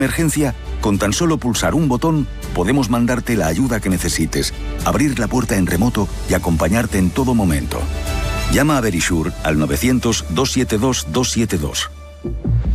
emergencia, con tan solo pulsar un botón, podemos mandarte la ayuda que necesites, abrir la puerta en remoto y acompañarte en todo momento. Llama a Verisure al 900-272-272.